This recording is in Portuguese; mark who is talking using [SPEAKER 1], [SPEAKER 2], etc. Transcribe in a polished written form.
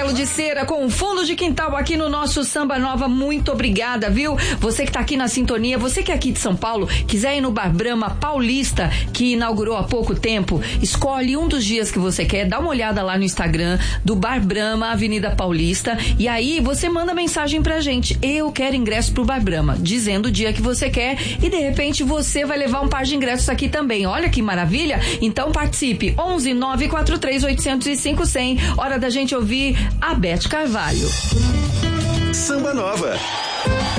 [SPEAKER 1] Martelo de Cera com fundo de quintal aqui no nosso Samba Nova. Muito obrigada, viu? Você que tá aqui na sintonia, você que é aqui de São Paulo, quiser ir no Bar Brahma Paulista, que inaugurou há pouco tempo, escolhe um dos dias que você quer, dá uma olhada lá no Instagram do Bar Brahma, Avenida Paulista, e aí você manda mensagem pra gente: eu quero ingresso pro Bar Brahma, dizendo o dia que você quer, e de repente você vai levar um par de ingressos aqui também. Olha que maravilha! Então participe, 11 943 805 100. Hora da gente ouvir a Beth Carvalho.
[SPEAKER 2] Samba Nova.